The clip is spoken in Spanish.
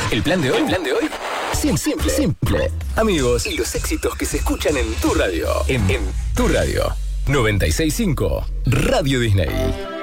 El plan de hoy. Simple. Amigos y los éxitos que se escuchan en tu radio. En tu radio. 96.5 Radio Disney.